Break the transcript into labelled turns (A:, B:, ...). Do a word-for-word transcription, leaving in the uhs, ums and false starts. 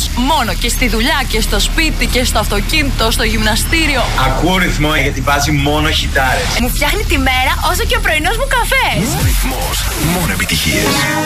A: ρυθμός μόνο και στη δουλειά και στο σπίτι και στο αυτοκίνητο, στο γυμναστήριο.
B: Ακούω ρυθμό γιατί βάζει μόνο χιτάρες.
A: Μου φτιάχνει τη μέρα όσο και ο πρωινός μου καφές.
C: Ρυθμός, μόνο επιτυχίες.